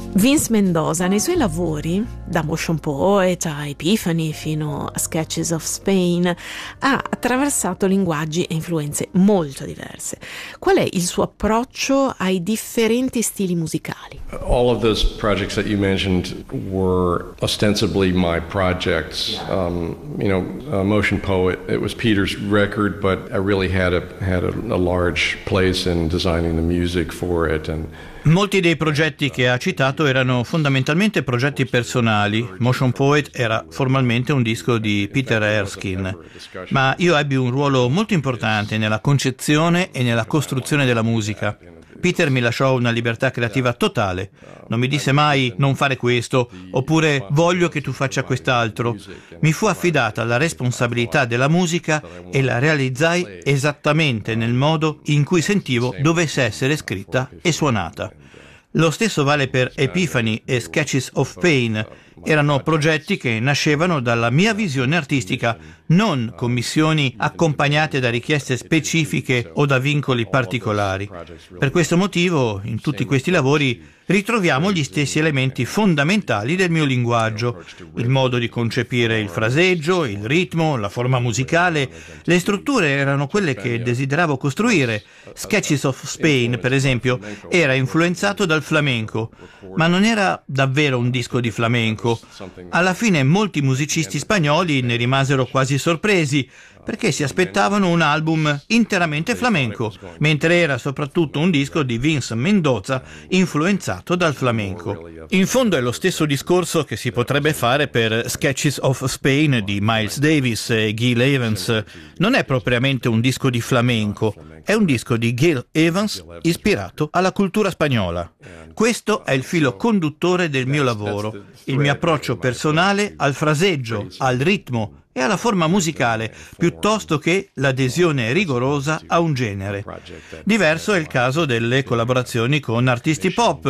Vince Mendoza nei suoi lavori, da Motion Poet a Epiphany fino a Sketches of Spain, ha attraversato linguaggi e influenze molto diverse. Qual è il suo approccio ai differenti stili musicali? All of those projects that you mentioned were ostensibly my projects. Motion Poet, it was Peter's record, but I really had a large place in designing the music for it. And molti dei progetti che ha citato erano fondamentalmente progetti personali. Motion Poet era formalmente un disco di Peter Erskine, ma io ebbi un ruolo molto importante nella concezione e nella costruzione della musica. Peter mi lasciò una libertà creativa totale. Non mi disse mai non fare questo, oppure voglio che tu faccia quest'altro. Mi fu affidata la responsabilità della musica e la realizzai esattamente nel modo in cui sentivo dovesse essere scritta e suonata. Lo stesso vale per Epiphany e Sketches of Pain. Erano progetti che nascevano dalla mia visione artistica, non commissioni accompagnate da richieste specifiche o da vincoli particolari. Per questo motivo, in tutti questi lavori, ritroviamo gli stessi elementi fondamentali del mio linguaggio: il modo di concepire il fraseggio, il ritmo, la forma musicale. Le strutture erano quelle che desideravo costruire. Sketches of Spain, per esempio, era influenzato dal flamenco, ma non era davvero un disco di flamenco. Alla fine molti musicisti spagnoli ne rimasero quasi sorpresi, perché si aspettavano un album interamente flamenco, mentre era soprattutto un disco di Vince Mendoza influenzato dal flamenco. In fondo è lo stesso discorso che si potrebbe fare per Sketches of Spain di Miles Davis e Gil Evans. Non è propriamente un disco di flamenco, è un disco di Gil Evans ispirato alla cultura spagnola. Questo è il filo conduttore del mio lavoro, il mio approccio personale al fraseggio, al ritmo e alla forma musicale, piuttosto che l'adesione rigorosa a un genere. Diverso è il caso delle collaborazioni con artisti pop.